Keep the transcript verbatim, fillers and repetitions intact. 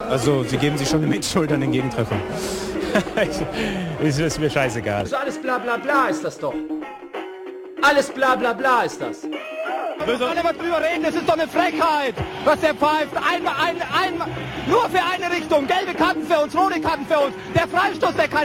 Also sie geben sich schon eine Mitschuld an den Gegentreffer. Ist, ist mir scheißegal. Also alles bla bla bla ist das doch. Alles bla bla bla ist das. Wir müssen alle mal drüber reden, das ist doch eine Frechheit, was der pfeift. Einmal, ein, einmal, nur für eine Richtung, gelbe Karten für uns, rote Karten für uns. Der Freistoß, der kein